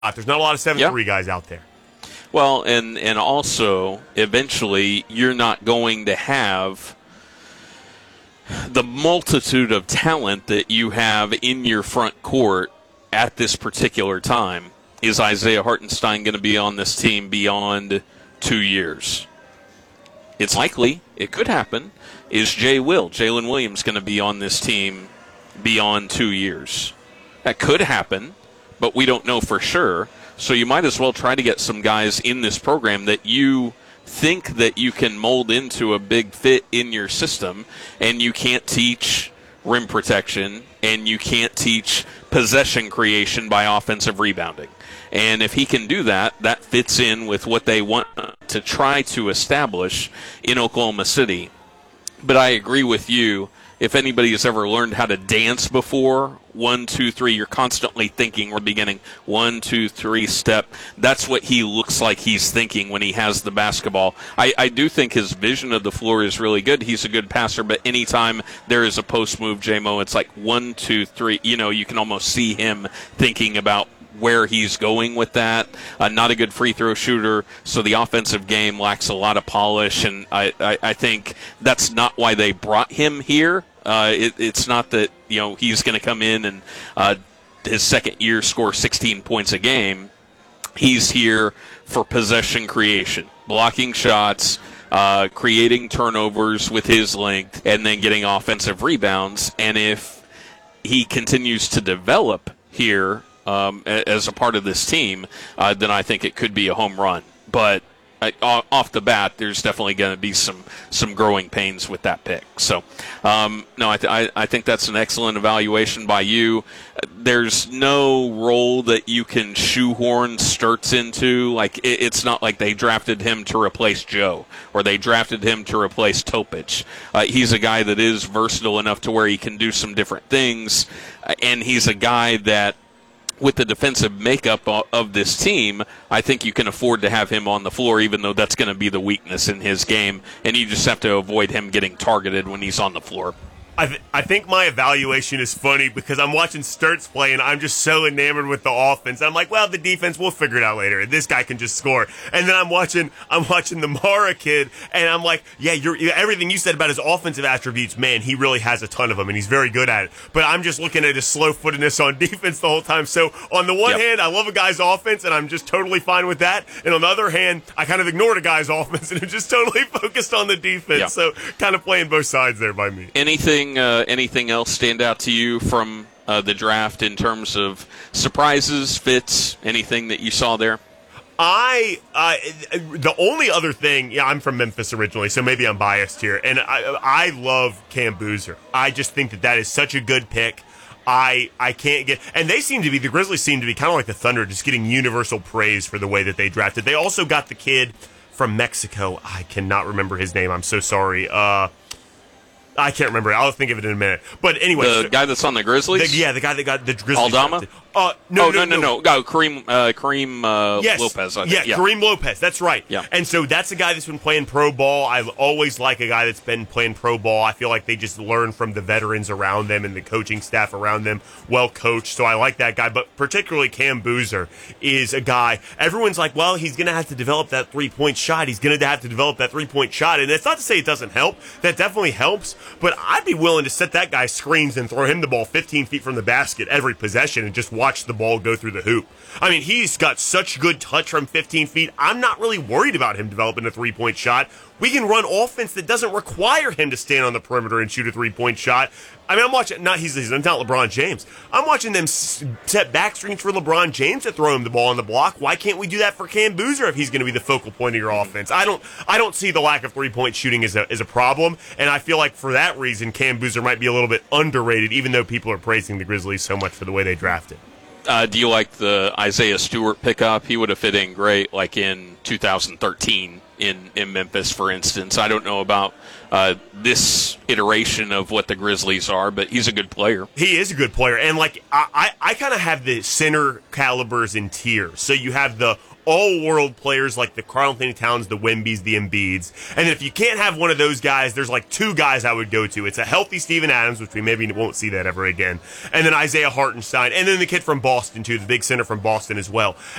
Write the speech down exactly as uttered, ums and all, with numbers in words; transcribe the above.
There's not a lot of seven three yep. guys out there. Well, and, and also, eventually, you're not going to have the multitude of talent that you have in your front court at this particular time. Is Isaiah Hartenstein going to be on this team beyond two years? It's likely. It could happen. Is Jay Will, Jalen Williams, going to be on this team beyond two years? That could happen, but we don't know for sure. So you might as well try to get some guys in this program that you think that you can mold into a big fit in your system, and you can't teach rim protection, and you can't teach possession creation by offensive rebounding. And if he can do that, that fits in with what they want to try to establish in Oklahoma City. But I agree with you. If anybody has ever learned how to dance before, one, two, three, you're constantly thinking, we're beginning, one, two, three, step. That's what he looks like he's thinking when he has the basketball. I, I do think his vision of the floor is really good. He's a good passer, but anytime there is a post move, J-Mo, it's like one, two, three. You know, you can almost see him thinking about where he's going with that. Uh, not a good free throw shooter, so the offensive game lacks a lot of polish, and I, I, I think that's not why they brought him here. Uh, it, it's not that, you know, he's going to come in and uh, his second year score sixteen points a game. He's here for possession creation, blocking shots, uh, creating turnovers with his length, and then getting offensive rebounds. And if he continues to develop here um, as a part of this team, uh, then I think it could be a home run. But uh, off the bat, there's definitely going to be some, some growing pains with that pick. So, um, no, I, th- I, I think that's an excellent evaluation by you. There's no role that you can shoehorn Sturtz into. Like, it, it's not like they drafted him to replace Joe or they drafted him to replace Topic. Uh, he's a guy that is versatile enough to where he can do some different things, uh, and he's a guy that, with the defensive makeup of this team, I think you can afford to have him on the floor, even though that's going to be the weakness in his game, and you just have to avoid him getting targeted when he's on the floor. I, th- I think my evaluation is funny because I'm watching Sturtz play and I'm just so enamored with the offense. I'm like, well, the defense, we'll figure it out later. This guy can just score. And then I'm watching I'm watching the Mara kid, and I'm like, yeah, you're, everything you said about his offensive attributes, man, he really has a ton of them, and he's very good at it. But I'm just looking at his slow-footedness on defense the whole time. So on the one yep. hand, I love a guy's offense, and I'm just totally fine with that. And on the other hand, I kind of ignored a guy's offense, and I'm just totally focused on the defense. Yep. So kind of playing both sides there by me. Anything Uh, anything else stand out to you from uh, the draft in terms of surprises, fits, anything that you saw there? I uh, the only other thing, yeah, I'm from Memphis originally, so maybe I'm biased here, and I I love Cam Boozer. I just think that that is such a good pick. I I can't get, and they seem to be, the Grizzlies seem to be kind of like the Thunder, just getting universal praise for the way that they drafted. They also got the kid from Mexico. I cannot remember his name. I'm so sorry. Uh. I can't remember. I'll think of it in a minute. But anyway, the so, guy that's on the Grizzlies. The, yeah, the guy that got the Grizzlies. Aldama. Uh, no, oh, no, no, no, no, no. Kareem, uh, Kareem uh, yes. Lopez. I think. Yeah, yeah, Kareem Lopez. That's right. Yeah. And so that's a guy that's been playing pro ball. I always like a guy that's been playing pro ball. I feel like they just learn from the veterans around them and the coaching staff around them, well coached. So I like that guy. But particularly Cam Boozer is a guy. Everyone's like, well, he's going to have to develop that three point shot. He's going to have to develop that three point shot. And it's not to say it doesn't help. That definitely helps. But I'd be willing to set that guy screens and throw him the ball fifteen feet from the basket every possession and just watch the ball go through the hoop. I mean, he's got such good touch from fifteen feet. I'm not really worried about him developing a three-point shot. We can run offense that doesn't require him to stand on the perimeter and shoot a three-point shot. I mean, I'm watching, not he's, he's not LeBron James. I'm watching them set back screens for LeBron James to throw him the ball on the block. Why can't we do that for Cam Boozer if he's going to be the focal point of your offense? I don't I don't see the lack of three-point shooting as a, as a problem, and I feel like for that reason, Cam Boozer might be a little bit underrated, even though people are praising the Grizzlies so much for the way they drafted. Uh, do you like the Isaiah Stewart pickup? He would have fit in great, like in two thousand thirteen in, in Memphis, for instance. I don't know about uh, this iteration of what the Grizzlies are, but he's a good player. He is a good player. And, like, I, I, I kind of have the center calibers in tiers. So you have the all-world players like the Karl Anthony Towns, the Wembys, the Embiids. And then if you can't have one of those guys, there's like two guys I would go to. It's a healthy Steven Adams, which we maybe won't see that ever again, and then Isaiah Hartenstein, and then the kid from Boston, too, the big center from Boston as well.